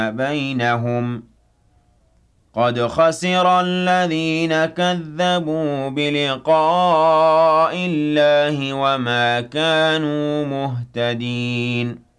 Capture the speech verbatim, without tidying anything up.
بينهم قد خسر الذين كذبوا بلقاء الله وما كانوا مهتدين